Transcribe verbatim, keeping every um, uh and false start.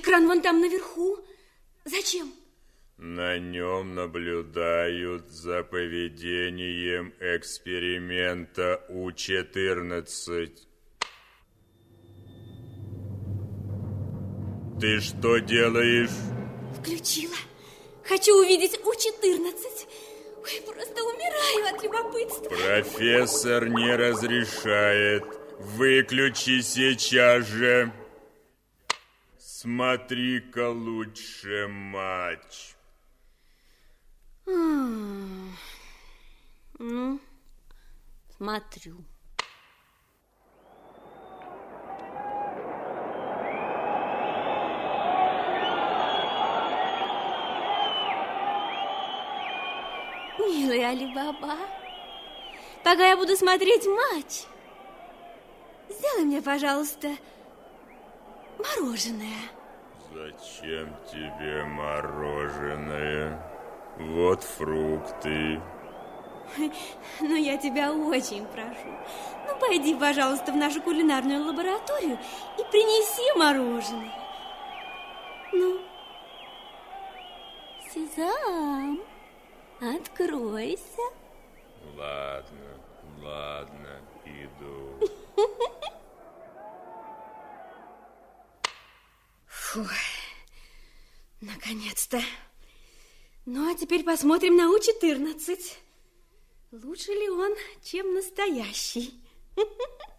экран вон там наверху. Зачем? На нем наблюдают за поведением эксперимента У четырнадцать. Ты что делаешь? Включила. Хочу увидеть У четырнадцать. Ой, просто умираю от любопытства. Профессор не разрешает. Выключи сейчас же. Смотри-ка лучше матч. Ну, смотрю. Милый Али-Баба, пока я буду смотреть матч, сделай мне, пожалуйста, мороженое. Зачем тебе мороженое? Вот фрукты. Ну, я тебя очень прошу. Ну, пойди, пожалуйста, в нашу кулинарную лабораторию и принеси мороженое. Ну, Сезам, откройся. Ладно, ладно, иду. Фу, наконец-то. Ну, а теперь посмотрим на У четырнадцать. Лучше ли он, чем настоящий?